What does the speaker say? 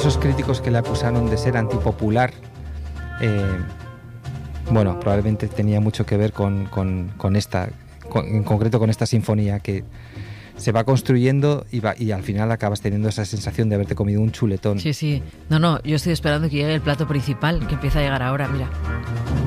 esos críticos que le acusaron de ser antipopular, bueno, probablemente tenía mucho que ver con esta, en concreto con esta sinfonía que se va construyendo y al final acabas teniendo esa sensación de haberte comido un chuletón. Sí, sí. No, yo estoy esperando que llegue el plato principal, que empieza a llegar ahora, mira.